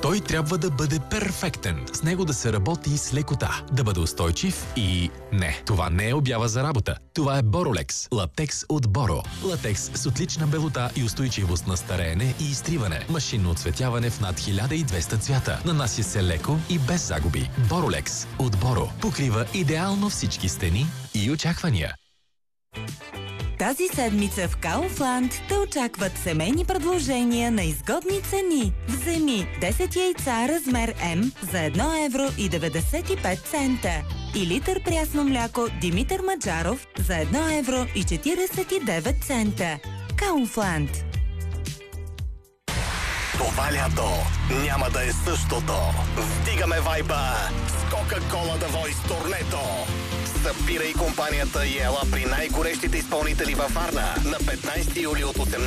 Той трябва да бъде перфектен. С него да се работи с лекота, да бъде устойчив и... Не, това не е обява за работа. Това е Боролекс. Латекс от Боро. Латекс с отлична белота и устойчивост на стареене и изтриване. Машинно оцветяване в над 1200 цвята. Нанася се леко и без загуби. Боролекс от Боро. Покрива идеално всички стени и очаквания. Тази седмица в Kaufland те очакват семейни предложения на изгодни цени. Вземи 10 яйца размер М за 1,95 евро и литър прясно мляко Димитър Маджаров за 1,49 евро. Kaufland. Това лято няма да е същото. Вдигаме вайба с Coca-Cola The Voice турнето. Събирай компанията и ела при най-горещите изпълнители във Варна на 15 юли от 18